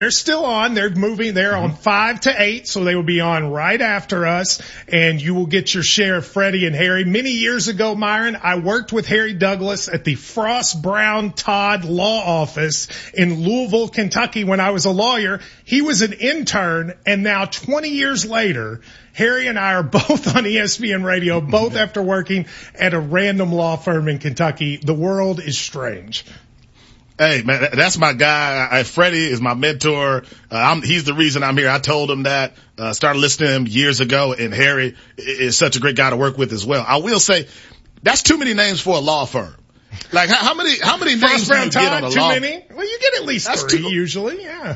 They're still on. They're moving. They're on 5 to 8, so they will be on right after us, and you will get your share of Freddie and Harry. Many years ago, Myron, I worked with Harry Douglas at the Frost Brown Todd Law Office in Louisville, Kentucky when I was a lawyer. He was an intern, and now 20 years later, Harry and I are both on ESPN Radio, both after working at a random law firm in Kentucky. The world is strange. Hey, man, that's my guy. Freddie is my mentor. He's the reason I'm here. I told him that, started listening to him years ago, and Harry is such a great guy to work with as well. I will say, that's too many names for a law firm. Like, how many names do you get on a law firm? Too many? Well, you get at least that's 3 usually, yeah.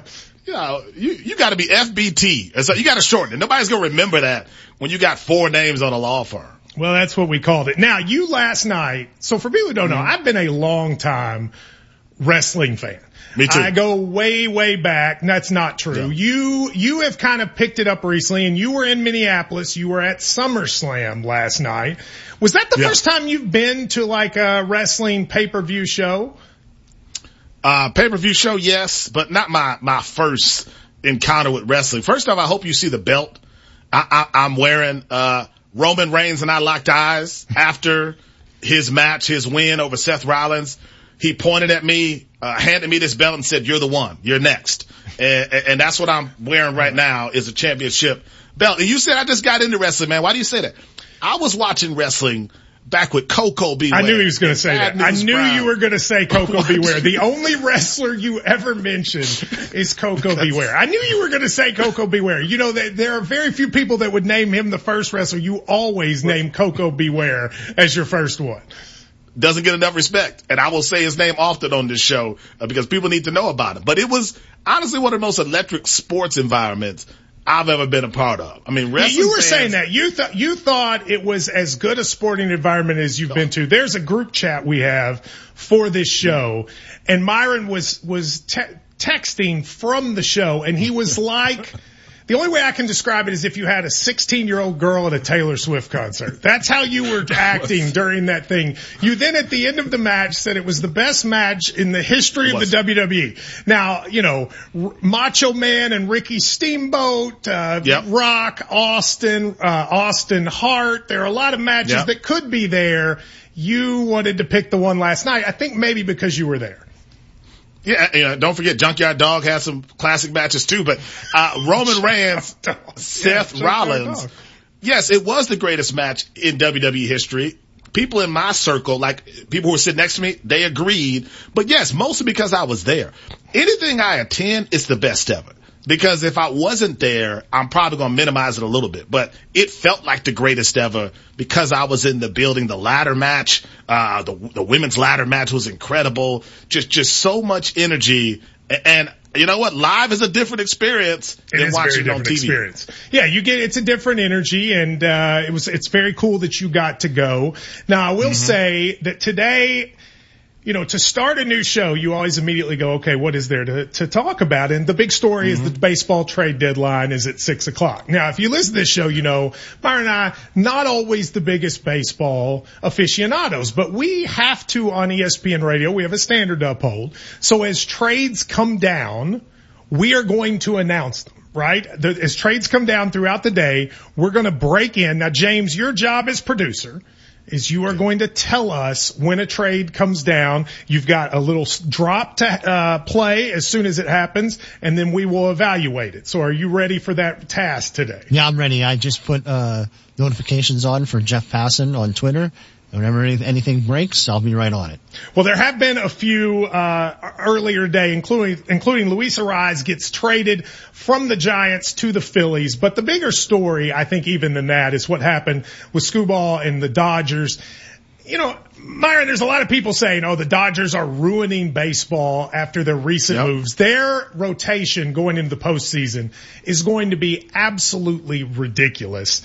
You gotta be FBT. So you gotta shorten it. Nobody's gonna remember that when you got 4 names on a law firm. Well, that's what we called it. Now, you last night, so for people who don't know, I've been a long time wrestling fan. Me too. I go way, way back. That's not true. Yeah. You have kind of picked it up recently, and you were in Minneapolis. You were at SummerSlam last night. Was that the first time you've been to like a wrestling pay-per-view show? Pay-per-view show, yes, but not my first encounter with wrestling. First off, I hope you see the belt I'm wearing. Roman Reigns and I locked eyes after his match, his win over Seth Rollins. He pointed at me, handed me this belt and said, "You're the one. You're next." And that's what I'm wearing right now is a championship belt. And you said I just got into wrestling, man. Why do you say that? I was watching wrestling back with Coco Beware. I knew he was going to say that. I knew you were going to say Coco Beware. The only wrestler you ever mentioned is Coco Beware. I knew you were going to say Coco Beware. You know, there are very few people that would name him the first wrestler. You always name Coco Beware as your first one. Doesn't get enough respect. And I will say his name often on this show because people need to know about him. But it was honestly one of the most electric sports environments I've ever been a part of. I mean, wrestling you were fans, saying that you thought it was as good a sporting environment as you've been to. There's a group chat we have for this show, and Myron was texting from the show, and he was like, the only way I can describe it is if you had a 16-year-old girl at a Taylor Swift concert. That's how you were acting during that thing. You then at the end of the match said it was the best match in the history of the WWE. Now, you know, Macho Man and Ricky Steamboat, Rock, Austin Hart. There are a lot of matches that could be there. You wanted to pick the one last night. I think maybe because you were there. Yeah, don't forget Junkyard Dog had some classic matches too, but Roman Reigns, Seth Rollins. Yes, it was the greatest match in WWE history. People in my circle, like people who were sitting next to me, they agreed. But yes, mostly because I was there. Anything I attend is the best ever. Because if I wasn't there, I'm probably going to minimize it a little bit. But it felt like the greatest ever because I was in the building. The ladder match, the women's ladder match was incredible. Just so much energy. And you know what? Live is a different experience than watching on TV. Experience. Yeah, it's a different energy, and it's very cool that you got to go. Now, I will say that today, you know, to start a new show, you always immediately go, okay, what is there to talk about? And the big story is the baseball trade deadline is at 6:00. Now, if you listen to this show, you know, Byron and I, not always the biggest baseball aficionados, but we have to on ESPN Radio, we have a standard to uphold. So as trades come down, we are going to announce them. Right? As trades come down throughout the day, we're going to break in. Now, James, your job as producer is you are going to tell us when a trade comes down. You've got a little drop to play as soon as it happens, and then we will evaluate it. So are you ready for that task today? Yeah, I'm ready. I just put notifications on for Jeff Passan on Twitter. Whenever anything breaks, I'll be right on it. Well, there have been a few earlier today, including Luis Arraez gets traded from the Giants to the Phillies. But the bigger story, I think even than that, is what happened with Skubal and the Dodgers. You know, Myron, there's a lot of people saying, oh, the Dodgers are ruining baseball after their recent moves. Their rotation going into the postseason is going to be absolutely ridiculous.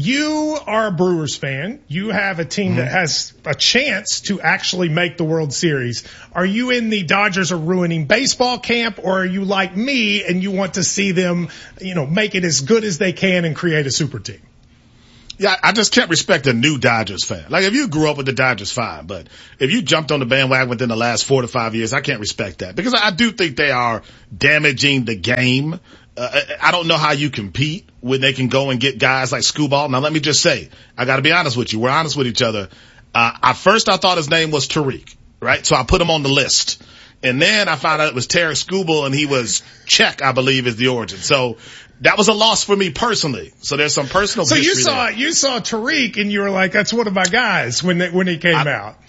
You are a Brewers fan. You have a team that has a chance to actually make the World Series. Are you in the Dodgers are ruining baseball camp, or are you like me and you want to see them, you know, make it as good as they can and create a super team? Yeah, I just can't respect a new Dodgers fan. Like, if you grew up with the Dodgers, fine. But if you jumped on the bandwagon within the last 4 to 5 years, I can't respect that. Because I do think they are damaging the game. I don't know how you compete when they can go and get guys like Skubal. Now, let me just say, I gotta be honest with you. We're honest with each other. At first I thought his name was Tariq, right? So I put him on the list. And then I found out it was Tarik Skubal, and he was Czech, I believe, is the origin. So that was a loss for me personally. So there's some personal history there. You saw Tariq and you were like, that's one of my guys when he came out.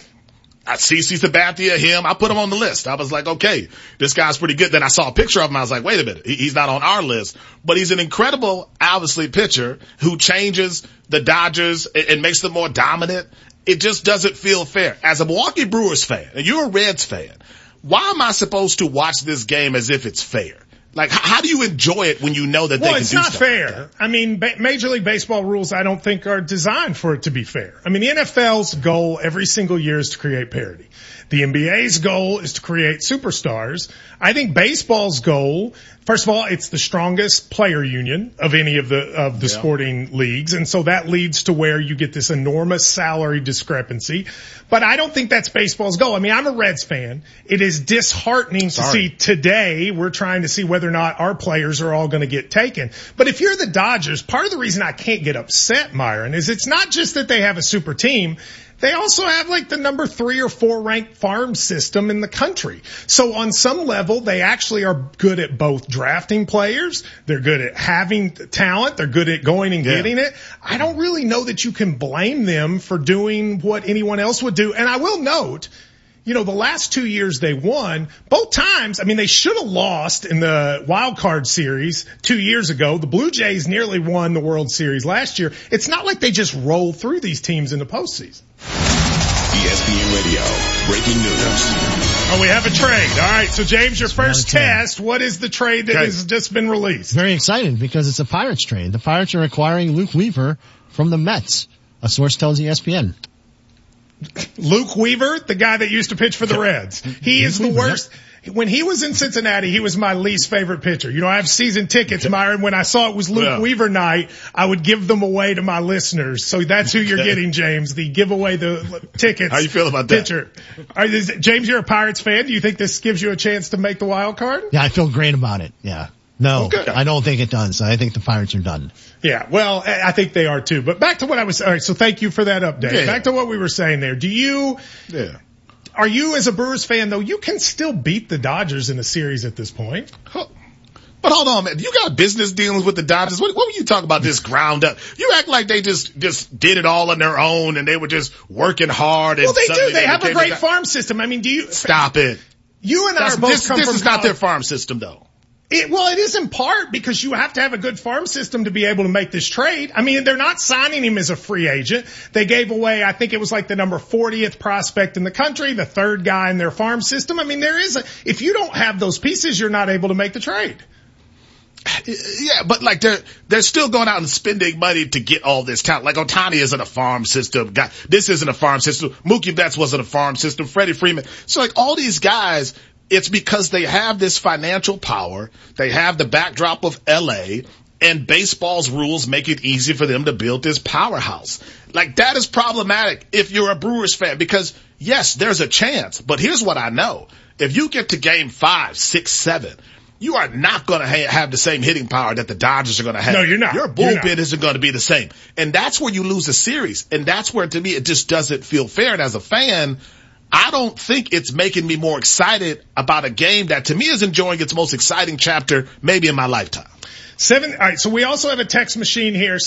CeCe Sabathia, him, I put him on the list. I was like, okay, this guy's pretty good. Then I saw a picture of him. I was like, wait a minute. He's not on our list, but he's an incredible, obviously, pitcher who changes the Dodgers and makes them more dominant. It just doesn't feel fair. As a Milwaukee Brewers fan, and you're a Reds fan, why am I supposed to watch this game as if it's fair? Like, how do you enjoy it when you know that they can do stuff? Well, it's not fair. Like, I mean, Major League Baseball rules, I don't think, are designed for it to be fair. I mean, the NFL's goal every single year is to create parity. The NBA's goal is to create superstars. I think baseball's goal, first of all, it's the strongest player union of any of the sporting leagues. And so that leads to where you get this enormous salary discrepancy. But I don't think that's baseball's goal. I mean, I'm a Reds fan. It is disheartening to see today we're trying to see whether or not our players are all going to get taken. But if you're the Dodgers, part of the reason I can't get upset, Myron, is it's not just that they have a super team. They also have like the number 3 or 4 ranked farm system in the country. So on some level, they actually are good at both drafting players. They're good at having talent. They're good at going and getting it. I don't really know that you can blame them for doing what anyone else would do. And I will note, you know, the last 2 years they won, both times, I mean, they should have lost in the wild card series 2 years ago. The Blue Jays nearly won the World Series last year. It's not like they just roll through these teams in the postseason. ESPN Radio, breaking news. Oh, we have a trade. All right, so James, your first test, what is the trade that has just been released? Very excited because it's a Pirates trade. The Pirates are acquiring Luke Weaver from the Mets, a source tells ESPN. Luke Weaver, the guy that used to pitch for the Reds. He is the worst. When he was in Cincinnati, he was my least favorite pitcher. You know, I have season tickets, Myron. When I saw it was Luke Weaver night, I would give them away to my listeners. So that's who you're getting, James, the giveaway the tickets. How you feel about pitcher. That? James, you're a Pirates fan. Do you think this gives you a chance to make the wild card? Yeah, I feel great about it. Yeah. No, I don't think it does. I think the Pirates are done. Yeah, well, I think they are too. But back to what I was, all right, so thank you for that update. Yeah. Back to what we were saying there. Are you, as a Brewers fan, though, you can still beat the Dodgers in a series at this point? But hold on, man. You got business dealings with the Dodgers. What were you talking about this ground up? You act like they just did it all on their own and they were just working hard. And well, they do. They have a great farm system. I mean, Stop it. You and I are both come from This is not their farm system, though. It is in part because you have to have a good farm system to be able to make this trade. I mean, they're not signing him as a free agent. They gave away, I think it was like the number 40th prospect in the country, the third guy in their farm system. I mean, if you don't have those pieces, you're not able to make the trade. Yeah, but like they're still going out and spending money to get all this talent. Like Ohtani isn't a farm system guy. This isn't a farm system. Mookie Betts wasn't a farm system. Freddie Freeman. So like all these guys, it's because they have this financial power. They have the backdrop of LA, and baseball's rules make it easy for them to build this powerhouse. Like that is problematic if you're a Brewers fan because yes, there's a chance, but here's what I know. If you get to game 5, 6, 7, you are not going to have the same hitting power that the Dodgers are going to have. No, you're not. Your bullpen isn't going to be the same. And that's where you lose a series. And that's where, to me, it just doesn't feel fair. And as a fan, I don't think it's making me more excited about a game that, to me, is enjoying its most exciting chapter maybe in my lifetime. All right, so we also have a text machine here,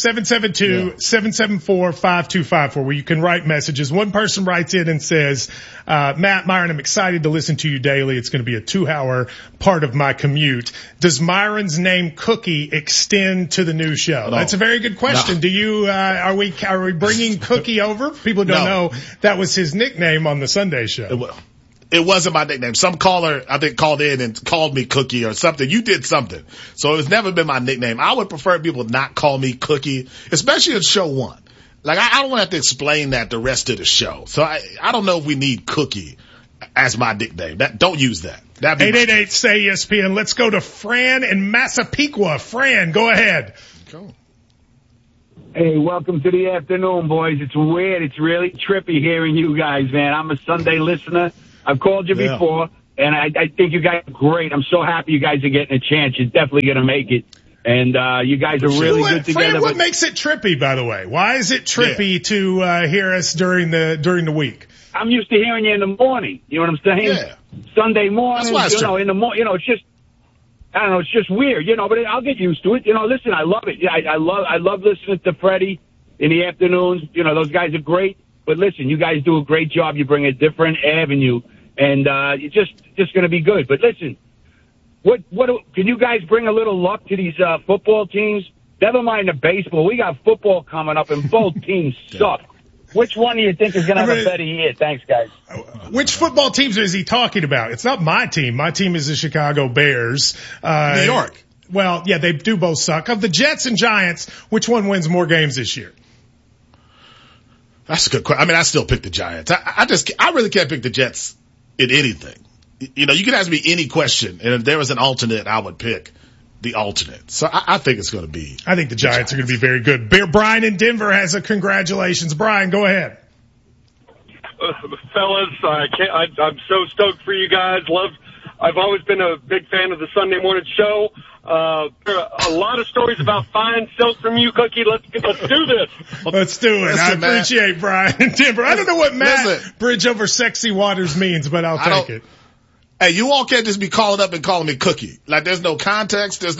772-774-5254, where you can write messages. One person writes in and says, Matt, Myron, I'm excited to listen to you daily. It's going to be a 2-hour part of my commute. Does Myron's name Cookie extend to the new show? No. That's a very good question. No. Do you, are we bringing Cookie over? People don't know that was his nickname on the Sunday show. It wasn't my nickname. Some caller, I think, called in and called me Cookie or something. You did something. So it's never been my nickname. I would prefer people not call me Cookie, especially in show 1. Like, I don't have to explain that the rest of the show. So I don't know if we need Cookie as my nickname. Don't use that. 888-SAY-ESPN. Let's go to Fran in Massapequa. Fran, go ahead. Cool. Hey, welcome to the afternoon, boys. It's weird. It's really trippy hearing you guys, man. I'm a Sunday listener. I've called you before, and I think you guys are great. I'm so happy you guys are getting a chance. You're definitely going to make it. And you guys are really good together. What makes it trippy, by the way? Why is it trippy to hear us during the week? I'm used to hearing you in the morning. You know what I'm saying? Yeah. Sunday morning, in the morning, it's just, I don't know, it's just weird, but I'll get used to it. Listen, I love it. Yeah, I love listening to Freddie in the afternoons. Those guys are great. But listen, you guys do a great job. You bring a different avenue, and it's just going to be good. But listen, what can you guys bring a little luck to these football teams? Never mind the baseball. We got football coming up, and both teams suck. Which one do you think is going to have a better year? Thanks, guys. Which football teams is he talking about? It's not my team. My team is the Chicago Bears. New York. Well, yeah, they do both suck. Of the Jets and Giants, which one wins more games this year? That's a good question. I mean, I still pick the Giants. I really can't pick the Jets in anything. You can ask me any question, and if there was an alternate, I would pick the alternate. So I think it's going to be. I think the Giants are going to be very good. Brian in Denver has a congratulations. Brian, go ahead. Fellas, I'm so stoked for you guys. I've always been a big fan of the Sunday morning show. There are a lot of stories about fine silk from you, Cookie. Let's do this. Let's do it. Listen, I appreciate Brian in Denver. I don't know what Matt Bridge over sexy waters means, but I'll take it. Hey, you all can't just be calling up and calling me Cookie. Like, there's no context. This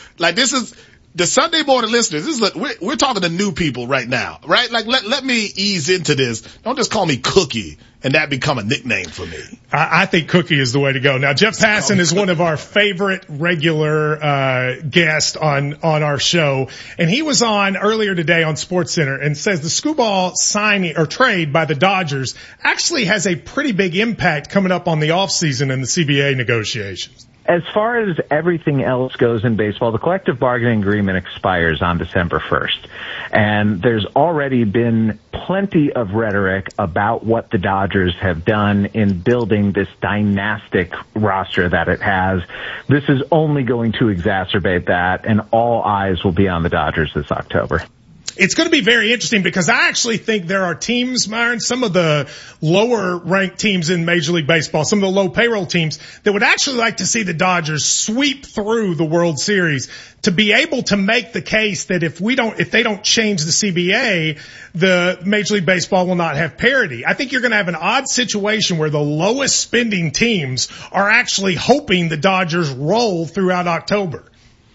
is the Sunday morning listeners. We're talking to new people right now, right? Like, let me ease into this. Don't just call me Cookie and that become a nickname for me. I think Cookie is the way to go. Now, Jeff Passan is one of our favorite regular guests on our show, and he was on earlier today on SportsCenter and says the Skubal signing or trade by the Dodgers actually has a pretty big impact coming up on the offseason and the CBA negotiations. As far as everything else goes in baseball, the collective bargaining agreement expires on December 1st. And there's already been plenty of rhetoric about what the Dodgers have done in building this dynastic roster that it has. This is only going to exacerbate that, and all eyes will be on the Dodgers this October. It's going to be very interesting because I actually think there are teams, Myron, some of the lower ranked teams in Major League Baseball, some of the low payroll teams that would actually like to see the Dodgers sweep through the World Series to be able to make the case that if they don't change the CBA, the Major League Baseball will not have parity. I think you're going to have an odd situation where the lowest spending teams are actually hoping the Dodgers roll throughout October.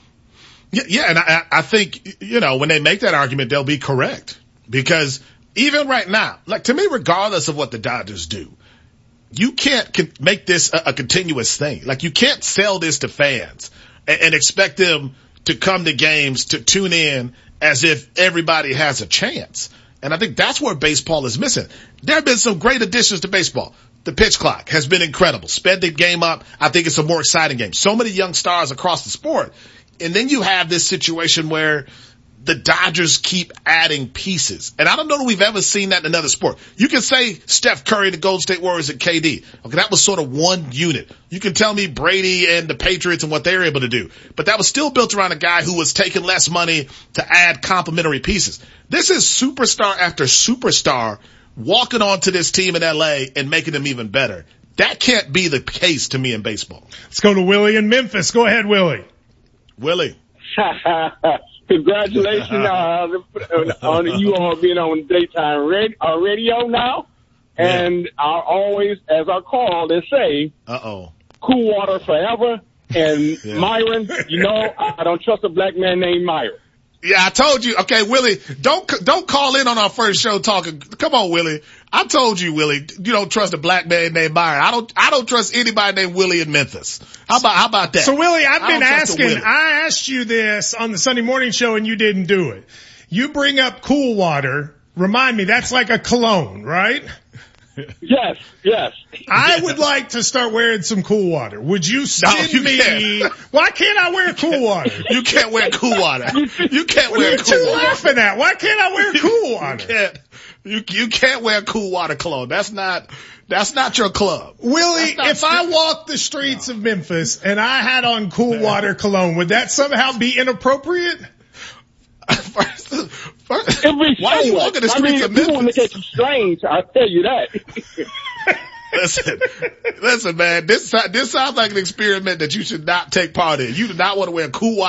Yeah, and I think, when they make that argument, they'll be correct. Because even right now, like, to me, regardless of what the Dodgers do, you can't make this a continuous thing. Like, you can't sell this to fans and expect them to come to games, to tune in as if everybody has a chance. And I think that's where baseball is missing. There have been some great additions to baseball. The pitch clock has been incredible. Sped the game up. I think it's a more exciting game. So many young stars across the sport. And then you have this situation where the Dodgers keep adding pieces. And I don't know that we've ever seen that in another sport. You can say Steph Curry, the Golden State Warriors, and KD. Okay, that was sort of one unit. You can tell me Brady and the Patriots and what they were able to do. But that was still built around a guy who was taking less money to add complementary pieces. This is superstar after superstar walking onto this team in LA and making them even better. That can't be the case to me in baseball. Let's go to Willie in Memphis. Go ahead, Willie. Willie. Congratulations on you all being on daytime radio now. Yeah. And I always, as I call, they say, cool water forever. And Myron, I don't trust a black man named Myron. Yeah, I told you. Okay, Willie, don't call in on our first show talking. Come on, Willie. I told you, Willie, you don't trust a black man named Myron. I don't trust anybody named Willie in Memphis. How about that? So, Willie, I've been asking, I asked you this on the Sunday morning show and you didn't do it. You bring up Cool Water. Remind me, that's like a cologne, right? Yes. I would like to start wearing some Cool Water. Would you send me? Can't. Why can't I wear Cool Water? You can't wear Cool Water. You can't wear Cool Water. What are you laughing at? Why can't I wear Cool Water? You can't wear Cool Water cologne. That's not your club. Willie, if I walked the streets of Memphis and I had on Cool Water cologne, would that somehow be inappropriate? Why are you walking the streets of Memphis? People look at you strange, I'll tell you that. Listen, man, this sounds like an experiment that you should not take part in. You do not want to wear cool